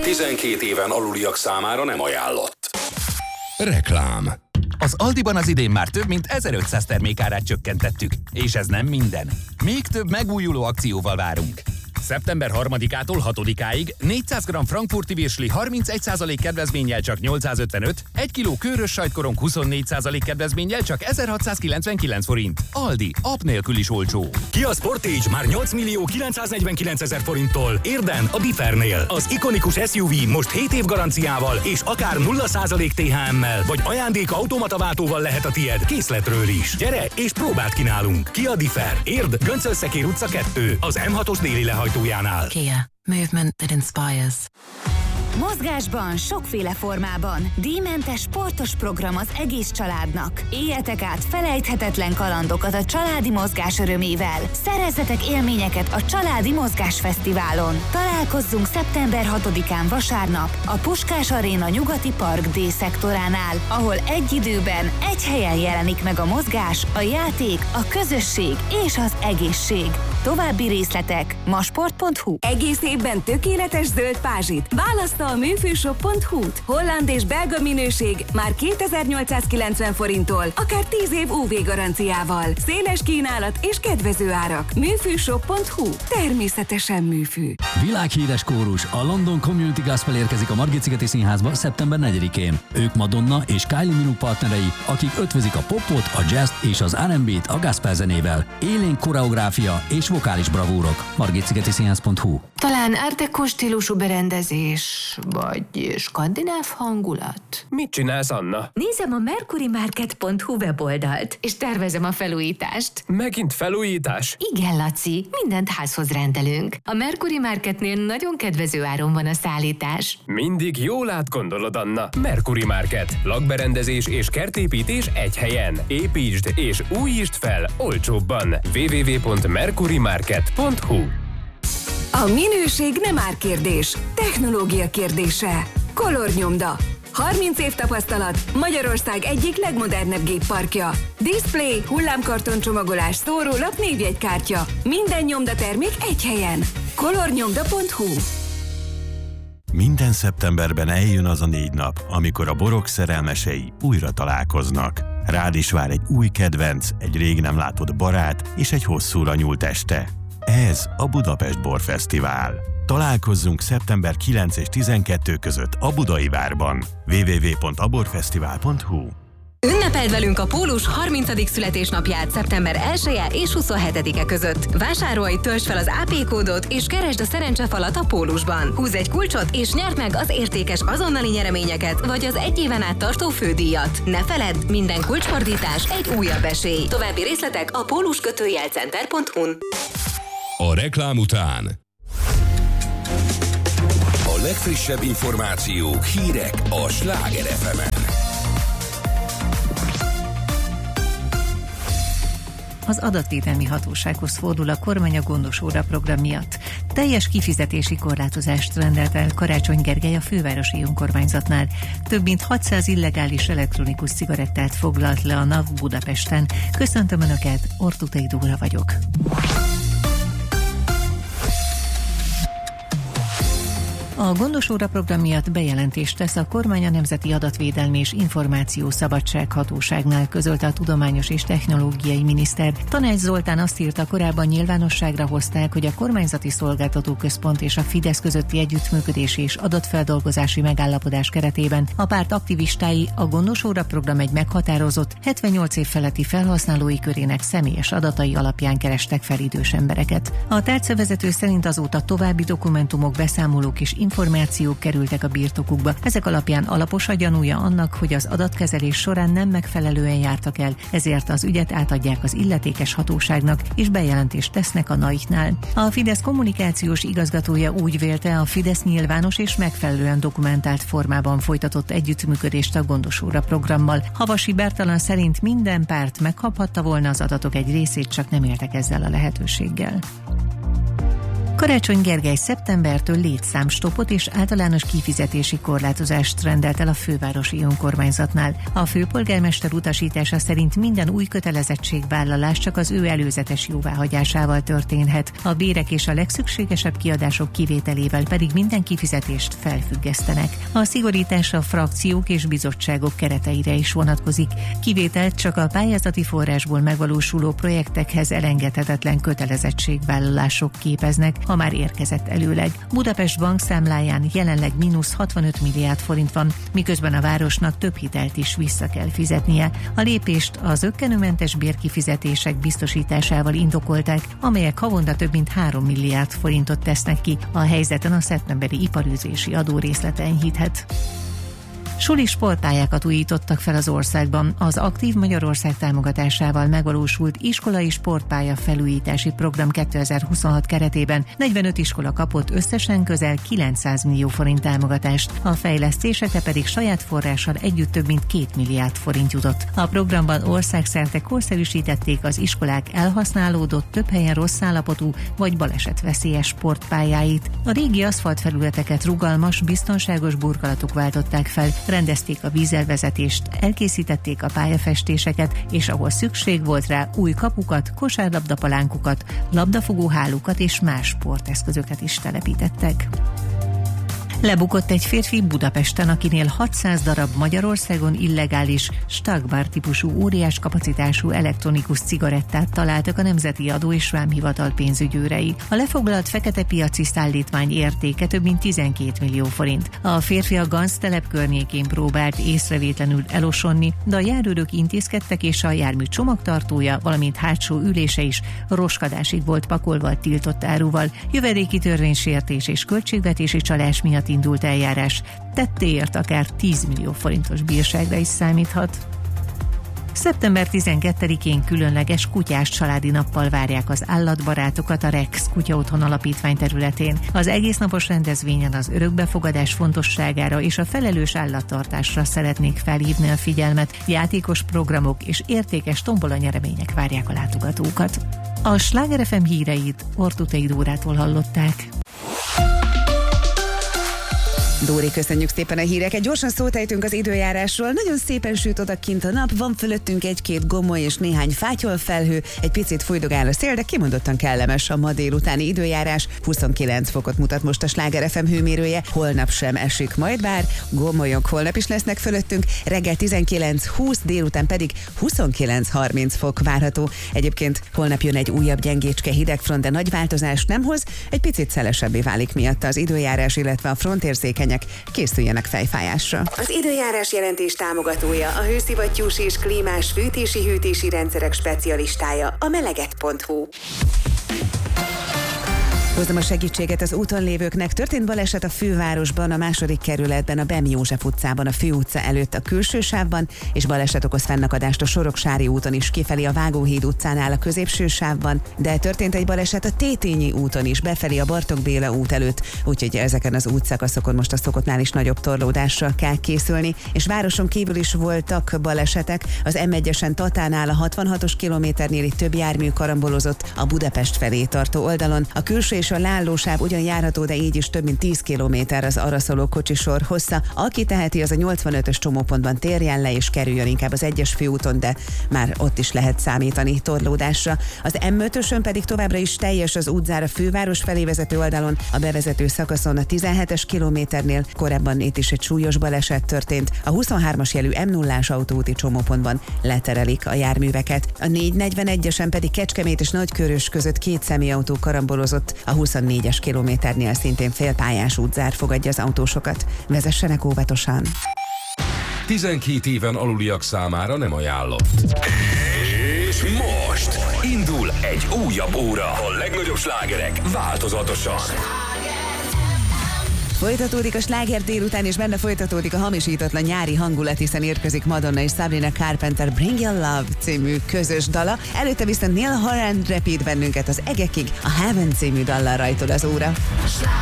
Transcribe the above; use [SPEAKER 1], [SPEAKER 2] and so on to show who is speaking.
[SPEAKER 1] 12 éven aluliak számára nem ajánlott.
[SPEAKER 2] Reklám.
[SPEAKER 3] Az Aldiban az idén már több mint 1500 termékárát csökkentettük. És ez nem minden. Még több megújuló akcióval várunk. Szeptember 3-ától 6-áig 400 g frankfurti virsli 31% kedvezménnyel csak 855, 1 kg kőrös sajtkorong 24% kedvezménnyel csak 1699 forint. Aldi, app nélkül is olcsó.
[SPEAKER 4] Kia Sportage már 8.949.000 forinttól. Érden a Differnél. Az ikonikus SUV most 7 év garanciával és akár 0% THM-mel, vagy ajándék automataváltóval lehet a tied készletről is. Gyere és próbát kínálunk. Kia Differ. Érd, Göncölszekér utca 2. Az M6-os déli lehajtójánál.
[SPEAKER 5] Kia. Movement that inspires.
[SPEAKER 6] Mozgásban, sokféle formában. Díjmentes sportos program az egész családnak. Éljetek át felejthetetlen kalandokat a családi mozgás örömével. Szerezzetek élményeket a Családi Mozgás Fesztiválon. Találkozzunk szeptember 6-án vasárnap a Puskás Aréna nyugati park D-szektoránál, ahol egy időben, egy helyen jelenik meg a mozgás, a játék, a közösség és az egészség. További részletek masport.hu.
[SPEAKER 7] Egész évben tökéletes zöld pázsit. Választa a műfűshop.hu-t. Holland és belga minőség már 2890 forinttól, akár 10 év UV garanciával. Széles kínálat és kedvező árak. Műfűshop.hu. Természetesen műfű.
[SPEAKER 8] Világhíres kórus, a London Community Gospel érkezik a Margit-szigeti Színházba szeptember 4-én. Ők Madonna és Kylie Minogue partnerei, akik ötvözik a popot, a jazzt és az R&B-t a gospel zenével. Élénk koreográfia és vokális bravúrok. Margit-szigeti-színház.hu.
[SPEAKER 5] Talán art deco stílusú berendezés, vagy skandináv hangulat.
[SPEAKER 9] Mit csinálsz, Anna?
[SPEAKER 6] Nézem a mercurymarket.hu weboldalt, és tervezem a felújítást.
[SPEAKER 9] Megint felújítás?
[SPEAKER 6] Igen, Laci, mindent házhoz rendelünk. A Mercury Marketnél nagyon kedvező áron van a szállítás.
[SPEAKER 9] Mindig jól átgondolod, Anna. Mercury Market. Lakberendezés és kertépítés egy helyen. Építsd és újítsd fel olcsóbban. www.mercurymarket.hu.
[SPEAKER 7] A minőség nem árkérdés, technológia kérdése. Color-nyomda. 30 év tapasztalat, Magyarország egyik legmodernebb gépparkja. Display, hullámkarton csomagolás, szórólap, névjegykártya. Minden nyomdatermék egy helyen. Color-nyomda.hu.
[SPEAKER 10] Minden szeptemberben eljön az a 4 nap, amikor a borok szerelmesei újra találkoznak. Rád is vár egy új kedvenc, egy rég nem látott barát és egy hosszúra nyúlt este. Ez a Budapest Borfesztivál. Találkozzunk szeptember 9 és 12 között a Budai Várban. www.aborfesztivál.hu.
[SPEAKER 11] Ünnepeld velünk a Pólus 30. születésnapját szeptember 1-e és 27-e között. Vásárolj, töltsd fel az AP kódot és keresd a szerencsefalat a Pólusban. Húzz egy kulcsot és nyerd meg az értékes azonnali nyereményeket vagy az egy éven át tartó fődíjat. Ne feledd, minden kulcsfordítás egy újabb esély. További részletek a pólus-center.hu-n.
[SPEAKER 2] A reklám után
[SPEAKER 1] A legfrissebb információk, hírek a Sláger FM-en.
[SPEAKER 12] Az adatvédelmi hatósághoz fordul a kormány a gondos óra program miatt. Teljes kifizetési korlátozást rendelt el Karácsony Gergely a fővárosi önkormányzatnál. Több mint 600 illegális elektronikus cigarettát foglalt le a NAV Budapesten. Köszöntöm Önöket, Ortutai Dóra vagyok. A gondos óra program miatt bejelentést tesz a kormány a Nemzeti Adatvédelmi és Információszabadság Hatóságnál, közölte a Tudományos és Technológiai Miniszter. Tanács Zoltán azt írta, korábban nyilvánosságra hozták, hogy a Kormányzati Szolgáltatóközpont és a Fidesz közötti együttműködési és adatfeldolgozási megállapodás keretében a párt aktivistái a gondos óra program egy meghatározott 78 év feletti felhasználói körének személyes adatai alapján kerestek fel idős embereket. A tárcavezető szerint azóta további dokumentumok, beszámolók és információk kerültek a birtokukba. Ezek alapján alapos a gyanúja annak, hogy az adatkezelés során nem megfelelően jártak el, ezért az ügyet átadják az illetékes hatóságnak, és bejelentést tesznek a NAIK-nál. A Fidesz kommunikációs igazgatója úgy vélte, a Fidesz nyilvános és megfelelően dokumentált formában folytatott együttműködést a gondos óra programmal. Havasi Bertalan szerint minden párt megkaphatta volna az adatok egy részét, csak nem éltek ezzel a lehetőséggel. Karácsony Gergely szeptembertől létszámstoppot és általános kifizetési korlátozást rendelt el a fővárosi önkormányzatnál. A főpolgármester utasítása szerint minden új kötelezettségvállalás csak az ő előzetes jóváhagyásával történhet. A bérek és a legszükségesebb kiadások kivételével pedig minden kifizetést felfüggesztenek. A szigorítás a frakciók és bizottságok kereteire is vonatkozik. Kivételt csak a pályázati forrásból megvalósuló projektekhez elengedhetetlen kötelezettségvállalások képeznek, ha már érkezett előleg. Budapest bankszámláján jelenleg -65 milliárd forint van, miközben a városnak több hitelt is vissza kell fizetnie. A lépést az zökkenőmentes bérkifizetések biztosításával indokolták, amelyek havonta több mint 3 milliárd forintot tesznek ki. A helyzeten a szeptemberi iparűzési adó részlete enyhíthet. Suli sportpályákat újítottak fel az országban. Az Aktív Magyarország támogatásával megvalósult iskolai sportpálya felújítási program 2026 keretében 45 iskola kapott összesen közel 900 millió forint támogatást, a fejlesztésekre pedig saját forrással együtt több mint 2 milliárd forint jutott. A programban országszerte korszerűsítették az iskolák elhasználódott, több helyen rossz állapotú vagy balesetveszélyes sportpályáit. A régi aszfaltfelületeket rugalmas, biztonságos burkolatok váltották fel, rendezték a vízelvezetést, elkészítették a pályafestéseket, és ahol szükség volt rá, új kapukat, kosárlabdapalánkokat, labdafogóhálókat és más sporteszközöket is telepítettek. Lebukott egy férfi Budapesten, akinél 600 darab Magyarországon illegális Stagbar típusú óriás kapacitású elektronikus cigarettát találtak a Nemzeti Adó és Vámhivatal pénzügyőrei. A lefoglalt fekete piaci szállítmány értéke több mint 12 millió forint. A férfi a Ganz telep környékén próbált észrevétlenül elosonni, de a járőrök intézkedtek, és a jármű csomagtartója, valamint hátsó ülése is roskadásig volt pakolva a tiltott áruval. Jövedéki törvénysértés és költségvetési csalás miatt indult eljárás, tettéért akár 10 millió forintos bírságra is számíthat. Szeptember 12-én különleges kutyás családi nappal várják az állatbarátokat a Rex Kutyaotthon Alapítvány területén. Az egésznapos rendezvényen az örökbefogadás fontosságára és a felelős állattartásra szeretnék felhívni a figyelmet, játékos programok és értékes tombolanyeremények várják a látogatókat. A Sláger FM híreit Ortutei Dórától hallották.
[SPEAKER 13] Dóri, köszönjük szépen a híreket. Gyorsan szót ejtünk az időjárásról. Nagyon szépen süt odakint a nap, van fölöttünk egy-két gomoly és néhány fátyolfelhő, egy picit fújdogál a szél, de kimondottan kellemes a ma délutáni időjárás. 29 fokot mutat most a Sláger FM hőmérője, holnap sem esik majd, bár gomolyok holnap is lesznek fölöttünk. Reggel 19-20, délután pedig 29-30 fok várható. Egyébként holnap jön egy újabb gyengécske hidegfront, de nagy változást nem hoz, egy picit szelesebbé válik miatta az időjárás, illetve a frontérzékenyek készüljenek fejfájásra. Az időjárás jelentés támogatója a hőszivattyús és klímás fűtési-hűtési rendszerek specialistája, a meleget.hu. Hozom a segítséget az úton lévőknek. Történt baleset a fővárosban, a 2. kerületben, a Bem József utcában, a főutca előtt a külső sávban, és baleset okoz fennakadást a Soroksári úton is, kifelé a Vágóhíd utcánál a középső sávban, de történt egy baleset a Tétényi úton is, befelé a Bartók Béla út előtt, úgyhogy ezeken az útszakaszokon most a szokottnál is nagyobb torlódásra kell készülni, és városon kívül is voltak balesetek. Az M1-esen Tatánál a 66-os kilométernél itt több jármű karambolozott a Budapest felé tartó oldalon, a külső és a Lállósáv ugyan járható, de így is több mint 10 kilométer az arra szóló kocsisor hossza. Aki teheti, az a 85-ös csomópontban térjen le és kerüljön inkább az 1-es főúton, de már ott is lehet számítani torlódásra. Az M5-ösön pedig továbbra is teljes az útzár a főváros felé vezető oldalon, a bevezető szakaszon a 17-es kilométernél, korábban itt is egy súlyos baleset történt. A 23-as jelű M0-ás autóúti csomópontban leterelik a járműveket. A 441-esen pedig Kecskemét és Nagykörös között 2 személyautó karambolozott. A 24-es kilométernél szintén félpályás útzár fogadja az autósokat. Vezessenek óvatosan!
[SPEAKER 2] 12 éven aluliak számára nem ajánlott.
[SPEAKER 1] És most indul egy újabb óra. A legnagyobb slágerek változatosan.
[SPEAKER 13] Folytatódik a sláger délután, és benne folytatódik a hamisítatlan nyári hangulat, hiszen érkezik Madonna és Sabrina Carpenter Bring Your Love című közös dala. Előtte viszont Neil Horan repít bennünket az egekig, a Heaven című dallal rajtol az óra.